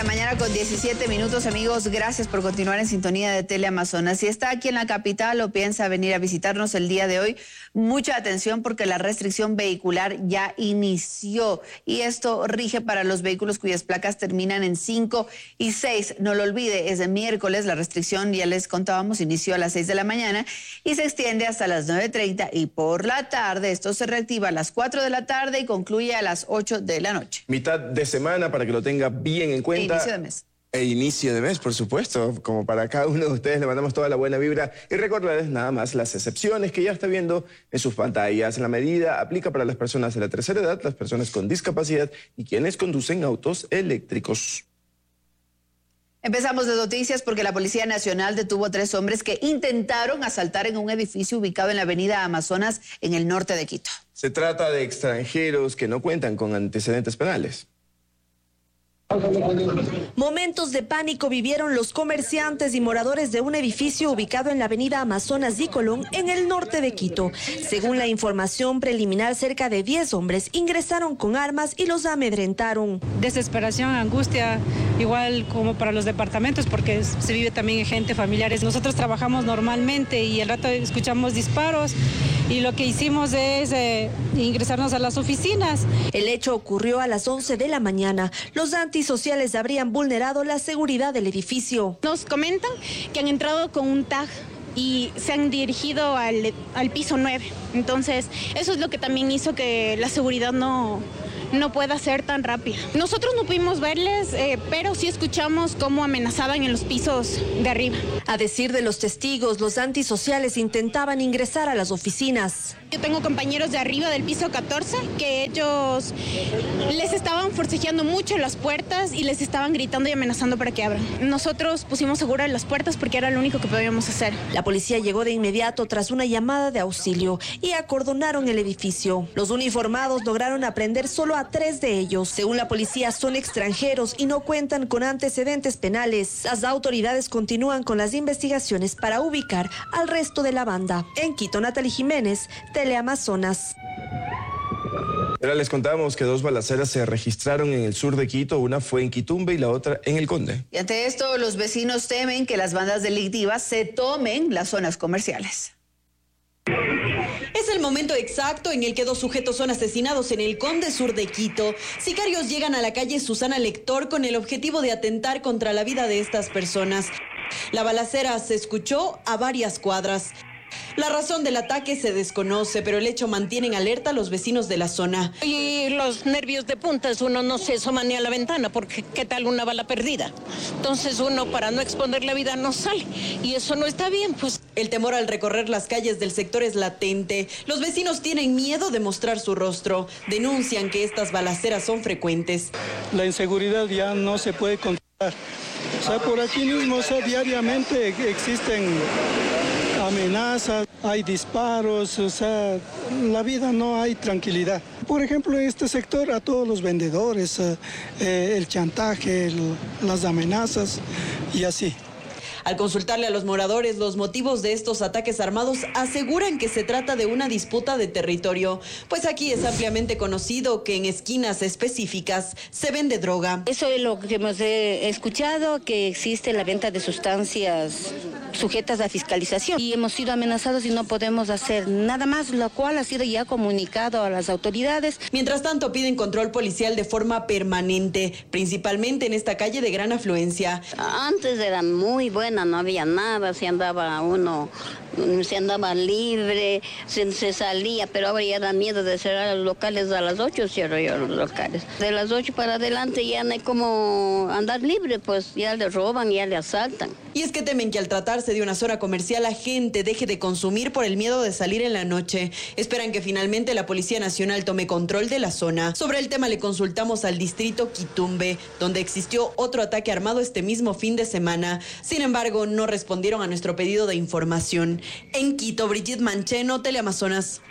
la mañana con 17 minutos, amigos. Gracias por continuar en sintonía de Teleamazonas. Si está aquí en la capital o piensa venir a visitarnos el día de hoy, mucha atención porque la restricción vehicular ya inició. Y esto rige para los vehículos cuyas placas terminan en 5 y 6. No lo olvide, es de miércoles. La restricción, ya les contábamos, inició a las 6 de la mañana y se extiende hasta las 9:30. Y por la tarde, esto se reactiva a las 4 de la tarde y concluye a las 8 de la noche. Mitad de semana para que lo tenga bien en cuenta. Inicio de mes. Inicio de mes, por supuesto. Como para cada uno de ustedes le mandamos toda la buena vibra y recordarles nada más las excepciones que ya está viendo en sus pantallas. La medida aplica para las personas de la tercera edad, las personas con discapacidad y quienes conducen autos eléctricos. Empezamos las noticias porque la Policía Nacional detuvo a 3 hombres que intentaron asaltar en un edificio ubicado en la avenida Amazonas en el norte de Quito. Se trata de extranjeros que no cuentan con antecedentes penales. Momentos de pánico vivieron los comerciantes y moradores de un edificio ubicado en la avenida Amazonas y Colón, en el norte de Quito. Según la información preliminar, cerca de 10 hombres ingresaron con armas y los amedrentaron. Desesperación, angustia, igual como para los departamentos, porque se vive también en gente, familiares. Nosotros trabajamos normalmente y al rato escuchamos disparos y lo que hicimos es ingresarnos a las oficinas. El hecho ocurrió a las 11 de la mañana. Los antisociales habrían vulnerado la seguridad del edificio. Nos comentan que han entrado con un tag y se han dirigido al piso 9. Entonces, eso es lo que también hizo que la seguridad no pueda ser tan rápida. Nosotros no pudimos verles, pero sí escuchamos cómo amenazaban en los pisos de arriba. A decir de los testigos, los antisociales intentaban ingresar a las oficinas. Yo tengo compañeros de arriba del piso 14 que ellos les estaban forcejeando mucho las puertas y les estaban gritando y amenazando para que abran. Nosotros pusimos seguras las puertas porque era lo único que podíamos hacer. La policía llegó de inmediato tras una llamada de auxilio y acordonaron el edificio. Los uniformados lograron aprender solo a 3 de ellos. Según la policía, son extranjeros y no cuentan con antecedentes penales. Las autoridades continúan con las investigaciones para ubicar al resto de la banda. En Quito, Natalie Jiménez, Teleamazonas. Ahora les contamos que 2 balaceras se registraron en el sur de Quito. Una fue en Quitumbe y la otra en El Conde. Y ante esto, los vecinos temen que las bandas delictivas se tomen las zonas comerciales. Es el momento exacto en el que 2 sujetos son asesinados en El Conde, sur de Quito. Sicarios llegan a la calle Susana Lector con el objetivo de atentar contra la vida de estas personas. La balacera se escuchó a varias cuadras. La razón del ataque se desconoce, pero el hecho mantiene en alerta a los vecinos de la zona. Y los nervios de puntas, uno no se asoma ni a la ventana porque qué tal una bala perdida. Entonces uno, para no exponer la vida, no sale. Y eso no está bien, pues. El temor al recorrer las calles del sector es latente. Los vecinos tienen miedo de mostrar su rostro. Denuncian que estas balaceras son frecuentes. La inseguridad ya no se puede controlar. O sea, por aquí mismo, o sea, diariamente existen amenazas, hay disparos, o sea, la vida no hay tranquilidad. Por ejemplo, en este sector a todos los vendedores, el chantaje, las amenazas y así. Al consultarle a los moradores los motivos de estos ataques armados, aseguran que se trata de una disputa de territorio, pues aquí es ampliamente conocido que en esquinas específicas se vende droga. Eso es lo que hemos escuchado, que existe la venta de sustancias sujetas a fiscalización y hemos sido amenazados y no podemos hacer nada más, lo cual ha sido ya comunicado a las autoridades. Mientras tanto, piden control policial de forma permanente, principalmente en esta calle de gran afluencia. Antes era muy buena, no había nada, se andaba libre, se salía, pero ahora ya da miedo de cerrar los locales. A las 8 cierro yo los locales. De las 8 para adelante ya no hay como andar libre, pues ya le roban, ya le asaltan. Y es que temen que al tratarse de una zona comercial la gente deje de consumir por el miedo de salir en la noche. Esperan que finalmente la Policía Nacional tome control de la zona. Sobre el tema le consultamos al distrito Quitumbe, donde existió otro ataque armado este mismo fin de semana. Sin embargo, no respondieron a nuestro pedido de información. En Quito, Brigitte Mancheno, Teleamazonas.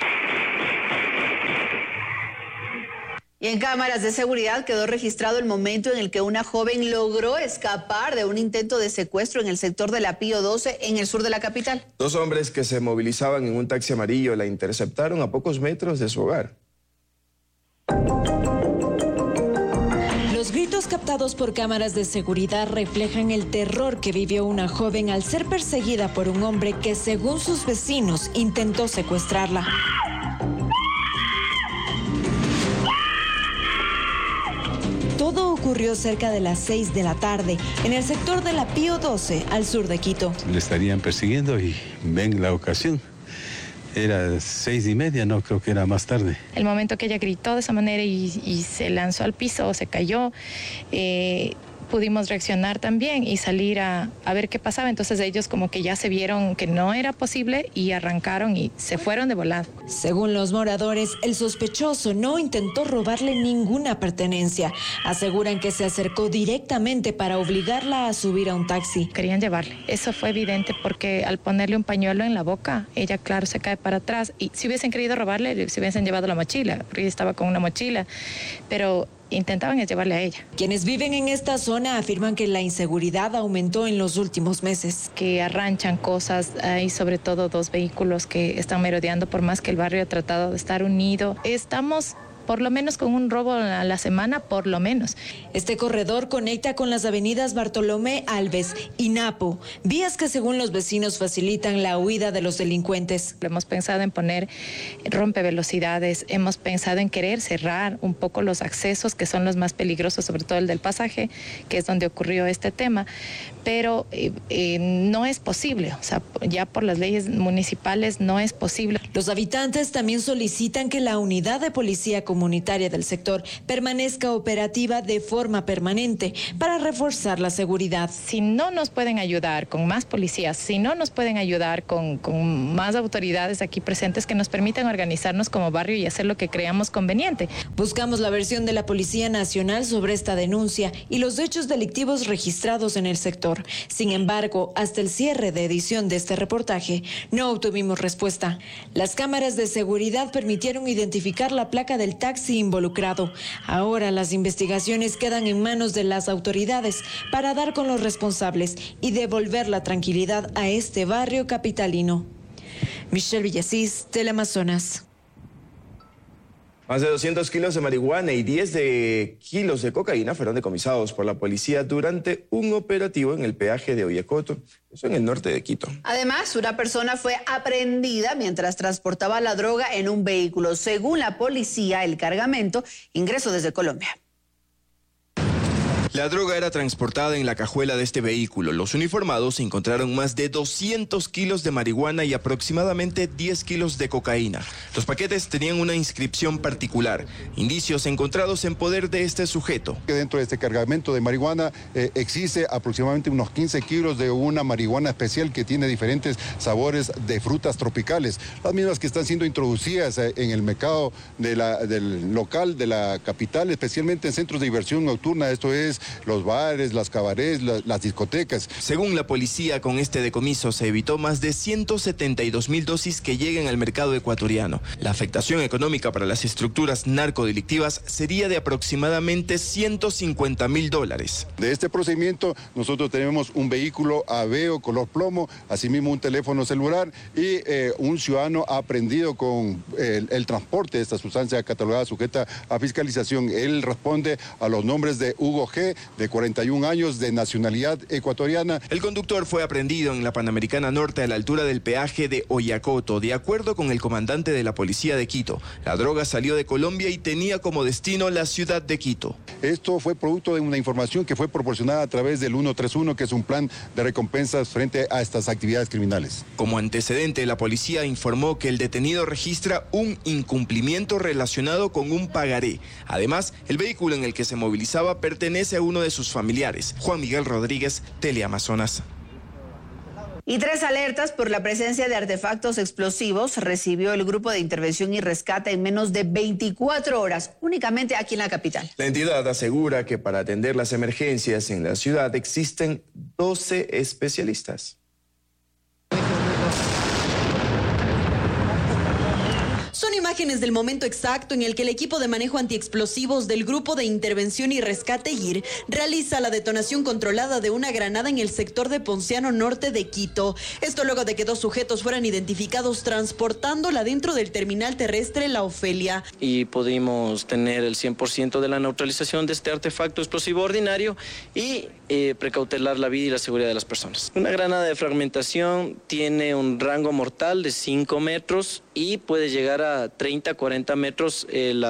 Y en cámaras de seguridad quedó registrado el momento en el que una joven logró escapar de un intento de secuestro en el sector de la Pío 12 en el sur de la capital. 2 hombres que se movilizaban en un taxi amarillo la interceptaron a pocos metros de su hogar. Los Gritos captados por cámaras de seguridad reflejan el terror que vivió una joven al ser perseguida por un hombre que, según sus vecinos, intentó secuestrarla. Todo ocurrió cerca de las 6 de la tarde, en el sector de la Pío XII, al sur de Quito. Le estarían persiguiendo y ven la ocasión. Era 6:30, no creo que era más tarde. El momento que ella gritó de esa manera y se lanzó al piso, se cayó, pudimos reaccionar también y salir a ver qué pasaba. Entonces ellos como que ya se vieron que no era posible y arrancaron y se fueron de volada. Según los moradores, el sospechoso no intentó robarle ninguna pertenencia. Aseguran que se acercó directamente para obligarla a subir a un taxi. Querían llevarle. Eso fue evidente porque al ponerle un pañuelo en la boca, ella, claro, se cae para atrás. Y si hubiesen querido robarle, se hubiesen llevado la mochila, porque ella estaba con una mochila. Pero intentaban llevarle a ella. Quienes viven en esta zona afirman que la inseguridad aumentó en los últimos meses. Que arranchan cosas, hay sobre todo 2 vehículos que están merodeando, por más que el barrio ha tratado de estar unido. Estamos por lo menos con un robo a la semana, por lo menos. Este corredor conecta con las avenidas Bartolomé Alves y Napo, vías que según los vecinos facilitan la huida de los delincuentes. Hemos pensado en poner rompevelocidades, hemos pensado en querer cerrar un poco los accesos que son los más peligrosos, sobre todo el del pasaje, que es donde ocurrió este tema, pero no es posible, o sea, ya por las leyes municipales no es posible. Los habitantes también solicitan que la unidad de policía comunitaria del sector permanezca operativa de forma permanente para reforzar la seguridad. Si no nos pueden ayudar con más policías, si no nos pueden ayudar con más autoridades aquí presentes que nos permitan organizarnos como barrio y hacer lo que creamos conveniente. Buscamos la versión de la Policía Nacional sobre esta denuncia y los hechos delictivos registrados en el sector. Sin embargo, hasta el cierre de edición de este reportaje, no obtuvimos respuesta. Las cámaras de seguridad permitieron identificar la placa del taxi involucrado. Ahora las investigaciones quedan en manos de las autoridades para dar con los responsables y devolver la tranquilidad a este barrio capitalino. Michelle Villasís, Teleamazonas. Más de 200 kilos de marihuana y 10 kilos de cocaína fueron decomisados por la policía durante un operativo en el peaje de Oyacoto, eso en el norte de Quito. Además, una persona fue aprehendida mientras transportaba la droga en un vehículo. Según la policía, el cargamento ingresó desde Colombia. La droga era transportada en la cajuela de este vehículo. Los uniformados encontraron más de 200 kilos de marihuana y aproximadamente 10 kilos de cocaína. Los paquetes tenían una inscripción particular, indicios encontrados en poder de este sujeto. Dentro de este cargamento de marihuana existe aproximadamente unos 15 kilos de una marihuana especial que tiene diferentes sabores de frutas tropicales, las mismas que están siendo introducidas en el mercado del local de la capital, especialmente en centros de diversión nocturna, esto es los bares, las cabarets, las discotecas. Según la policía, con este decomiso se evitó más de 172,000 dosis que lleguen al mercado ecuatoriano. La afectación económica para las estructuras narcodelictivas sería de aproximadamente $150,000. De este procedimiento, nosotros tenemos un vehículo Aveo color plomo, asimismo un teléfono celular y un ciudadano aprehendido con el transporte de esta sustancia catalogada sujeta a fiscalización. Él responde a los nombres de Hugo G., de 41 años, de nacionalidad ecuatoriana. El conductor fue aprehendido en la Panamericana Norte a la altura del peaje de Oyacoto. De acuerdo con el comandante de la policía de Quito, la droga salió de Colombia y tenía como destino la ciudad de Quito. Esto fue producto de una información que fue proporcionada a través del 131, que es un plan de recompensas frente a estas actividades criminales. Como antecedente, la policía informó que el detenido registra un incumplimiento relacionado con un pagaré. Además, el vehículo en el que se movilizaba pertenece a uno de sus familiares. Juan Miguel Rodríguez, Teleamazonas. Y 3 alertas por la presencia de artefactos explosivos recibió el Grupo de Intervención y Rescate en menos de 24 horas, únicamente aquí en la capital. La entidad asegura que para atender las emergencias en la ciudad existen 12 especialistas. Son imágenes del momento exacto en el que el equipo de manejo antiexplosivos del Grupo de Intervención y Rescate GIR realiza la detonación controlada de una granada en el sector de Ponciano Norte de Quito. Esto luego de que 2 sujetos fueran identificados transportándola dentro del terminal terrestre La Ofelia. Y pudimos tener el 100% de la neutralización de este artefacto explosivo ordinario y precautelar la vida y la seguridad de las personas. Una granada de fragmentación tiene un rango mortal de 5 metros y puede llegar a 30, 40 metros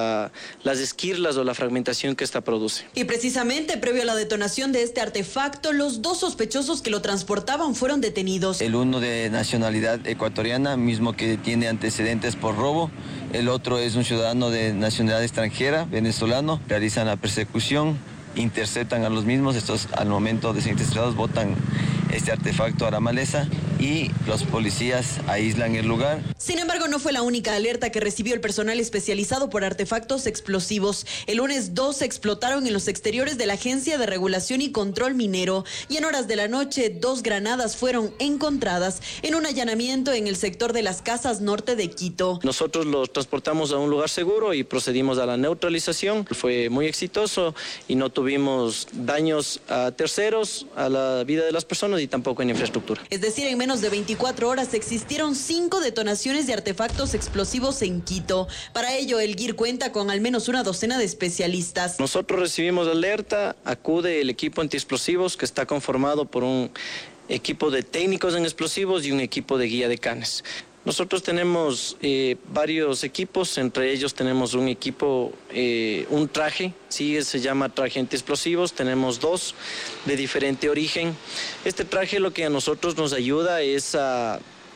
las esquirlas o la fragmentación que esta produce. Y precisamente previo a la detonación de este artefacto, los 2 sospechosos que lo transportaban fueron detenidos. El uno de nacionalidad ecuatoriana, mismo que tiene antecedentes por robo. El otro es un ciudadano de nacionalidad extranjera, venezolano. Realizan la persecución, interceptan a los mismos. Estos, al momento de ser interceptados, botan este artefacto a la maleza y los policías aíslan el lugar. Sin embargo, no fue la única alerta que recibió el personal especializado por artefactos explosivos. El lunes 2 explotaron en los exteriores de la Agencia de Regulación y Control Minero y en horas de la noche 2 granadas fueron encontradas en un allanamiento en el sector de Las Casas Norte de Quito. Nosotros los transportamos a un lugar seguro y procedimos a la neutralización. Fue muy exitoso y no tuvimos daños a terceros, a la vida de las personas y tampoco en infraestructura. Es decir, en menos de 24 horas existieron 5 detonaciones de artefactos explosivos en Quito. Para ello, el GIR cuenta con al menos una docena de especialistas. Nosotros recibimos alerta, acude el equipo antiexplosivos que está conformado por un equipo de técnicos en explosivos y un equipo de guía de canes. Nosotros tenemos varios equipos, entre ellos tenemos un equipo, un traje, sí, se llama traje antiexplosivos, tenemos 2 de diferente origen. Este traje lo que a nosotros nos ayuda es a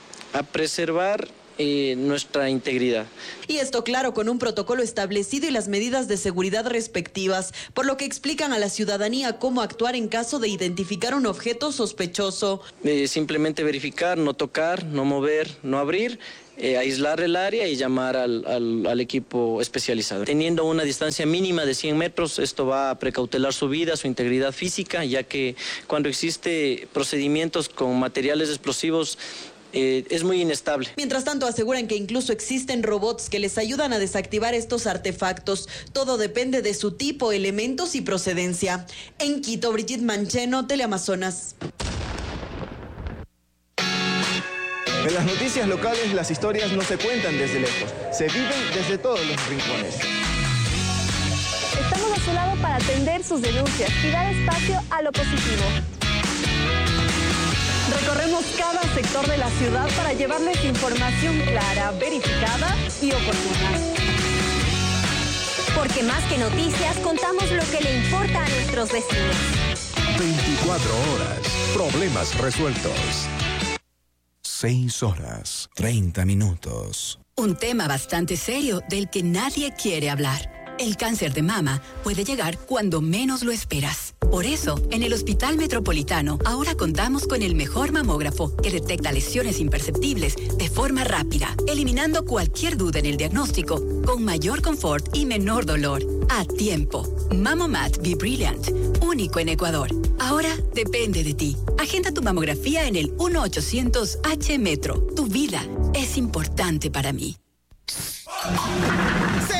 preservar nuestra integridad. Y esto, claro, con un protocolo establecido y las medidas de seguridad respectivas, por lo que explican a la ciudadanía cómo actuar en caso de identificar un objeto sospechoso. Simplemente verificar, no tocar, no mover, no abrir, aislar el área y llamar al equipo especializado. Teniendo una distancia mínima de 100 metros, esto va a precautelar su vida, su integridad física, ya que cuando existe procedimientos con materiales explosivos, es muy inestable. Mientras tanto, aseguran que incluso existen robots que les ayudan a desactivar estos artefactos. Todo depende de su tipo, elementos y procedencia. En Quito, Brigitte Mancheno, Teleamazonas. En las noticias locales, las historias no se cuentan desde lejos, se viven desde todos los rincones. Estamos a su lado para atender sus denuncias y dar espacio a lo positivo. Recorremos cada sector de la ciudad para llevarles información clara, verificada y oportuna. Porque más que noticias, contamos lo que le importa a nuestros vecinos. 24 horas, problemas resueltos. 6 horas, 30 minutos. Un tema bastante serio del que nadie quiere hablar. El cáncer de mama puede llegar cuando menos lo esperas. Por eso, en el Hospital Metropolitano, ahora contamos con el mejor mamógrafo que detecta lesiones imperceptibles de forma rápida, eliminando cualquier duda en el diagnóstico, con mayor confort y menor dolor. A tiempo. Mamomat Be Brilliant, único en Ecuador. Ahora depende de ti. Agenda tu mamografía en el 1-800-H-Metro. Tu vida es importante para mí.